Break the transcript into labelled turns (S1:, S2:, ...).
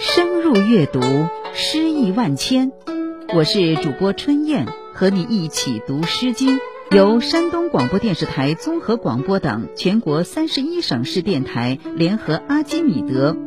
S1: 深入阅读，诗意万千。我是主播春燕，和你一起读《诗经》，由山东广播电视台综合广播等全国31省市电台联合阿基米德